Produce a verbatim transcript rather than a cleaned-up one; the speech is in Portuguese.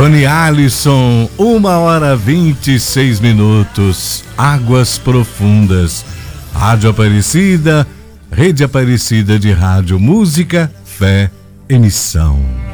Tony Allison, uma hora vinte e seis minutos. Águas Profundas. Rádio Aparecida, Rede Aparecida de Rádio, Música, Fé, Emissão.